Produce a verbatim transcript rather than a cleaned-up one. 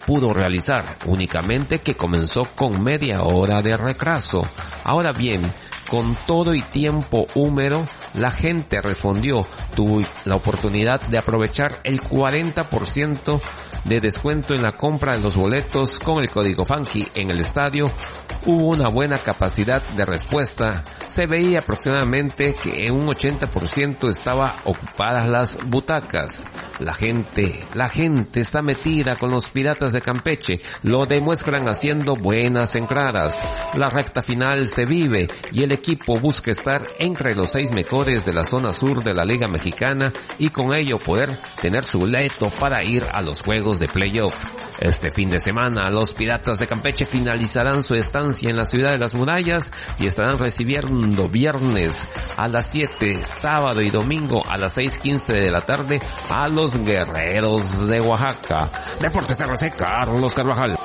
pudo realizar, únicamente que comenzó con media hora de retraso. Ahora bien, con todo y tiempo húmedo, la gente respondió, tuvo la oportunidad de aprovechar el cuarenta por ciento de descuento en la compra de los boletos con el código Funky en el estadio. Hubo una buena capacidad de respuesta. Se veía aproximadamente que en un ochenta por ciento estaba ocupadas las butacas. La gente, la gente está metida con los Piratas de Campeche. Lo demuestran haciendo buenas entradas. La recta final se vive y el equipo busca estar entre los seis mejores de la zona sur de la Liga Mexicana y con ello poder tener su boleto para ir a los juegos de playoff. Este fin de semana los Piratas de Campeche finalizarán su estancia en la ciudad de las murallas y estarán recibiendo viernes a las siete, sábado y domingo a las seis quince de la tarde a los Guerreros de Oaxaca. Deportes R C, Carlos Carvajal.